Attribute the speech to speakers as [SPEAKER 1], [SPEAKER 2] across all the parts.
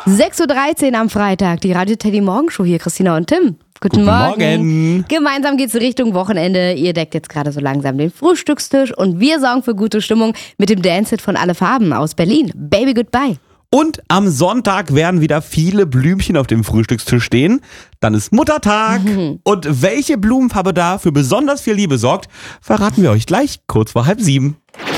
[SPEAKER 1] 6.13 Uhr am Freitag, die Radio Teddy Morgenshow hier, Christina und Tim. Guten Morgen. Gemeinsam geht's Richtung Wochenende. Ihr deckt jetzt gerade so langsam den Frühstückstisch und wir sorgen für gute Stimmung mit dem Dance-Hit von Alle Farben aus Berlin. Baby Goodbye.
[SPEAKER 2] Und am Sonntag werden wieder viele Blümchen auf dem Frühstückstisch stehen. Dann ist Muttertag. Und welche Blumenfarbe da für besonders viel Liebe sorgt, verraten wir euch gleich kurz vor 6:30.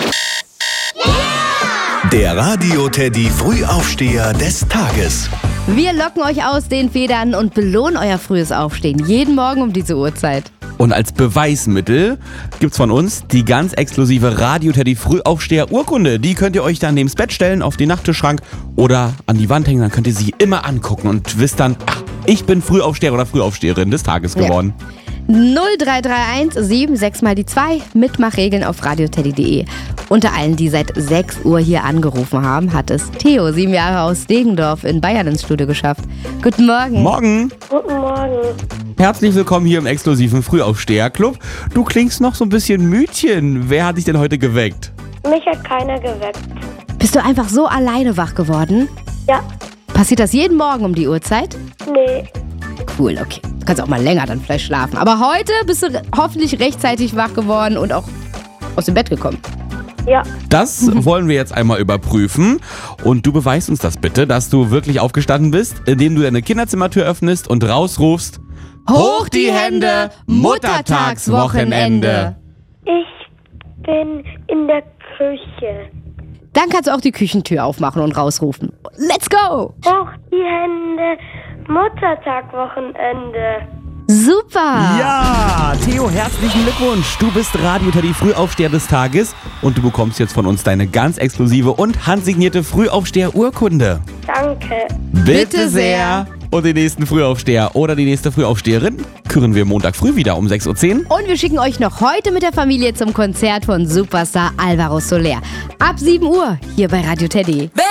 [SPEAKER 3] Der Radio Teddy Frühaufsteher des Tages.
[SPEAKER 1] Wir locken euch aus den Federn und belohnen euer frühes Aufstehen. Jeden Morgen um diese Uhrzeit.
[SPEAKER 2] Und als Beweismittel gibt's von uns die ganz exklusive Radio Teddy Frühaufsteher Urkunde. Die könnt ihr euch dann neben's Bett stellen, auf den Nachttischschrank oder an die Wand hängen. Dann könnt ihr sie immer angucken und wisst dann, ich bin Frühaufsteher oder Frühaufsteherin des Tages geworden.
[SPEAKER 1] Ja. 0331 76 mal die 2. Mitmachregeln auf radioteddy.de. Unter allen, die seit 6 Uhr hier angerufen haben, hat es Theo, 7 Jahre aus Degendorf in Bayern ins Studio geschafft. Guten Morgen.
[SPEAKER 2] Morgen.
[SPEAKER 4] Guten Morgen.
[SPEAKER 2] Herzlich willkommen hier im exklusiven Frühaufsteher-Club. Du klingst noch so ein bisschen müdchen. Wer hat dich denn heute geweckt?
[SPEAKER 4] Mich hat keiner geweckt.
[SPEAKER 1] Bist du einfach so alleine wach geworden?
[SPEAKER 4] Ja.
[SPEAKER 1] Passiert das jeden Morgen um die Uhrzeit?
[SPEAKER 4] Nee.
[SPEAKER 1] Cool, okay. Du kannst auch mal länger dann vielleicht schlafen. Aber heute bist du hoffentlich rechtzeitig wach geworden und auch aus dem Bett gekommen.
[SPEAKER 4] Ja.
[SPEAKER 2] Das wollen wir jetzt einmal überprüfen. Und du beweist uns das bitte, dass du wirklich aufgestanden bist, indem du deine Kinderzimmertür öffnest und rausrufst: Hoch die Hände, Muttertagswochenende.
[SPEAKER 4] Ich bin in der Küche.
[SPEAKER 1] Dann kannst du auch die Küchentür aufmachen und rausrufen. Let's go!
[SPEAKER 4] Hoch die Hände, Muttertagwochenende.
[SPEAKER 1] Super!
[SPEAKER 2] Ja, Theo, herzlichen Glückwunsch. Du bist Radio Teddy Frühaufsteher des Tages und du bekommst jetzt von uns deine ganz exklusive und handsignierte Frühaufsteher-Urkunde.
[SPEAKER 4] Danke.
[SPEAKER 1] Bitte sehr.
[SPEAKER 2] Und den nächsten Frühaufsteher oder die nächste Frühaufsteherin küren wir Montag früh wieder um 6:10 Uhr.
[SPEAKER 1] Und wir schicken euch noch heute mit der Familie zum Konzert von Superstar Alvaro Soler. Ab 7 Uhr hier bei Radio Teddy.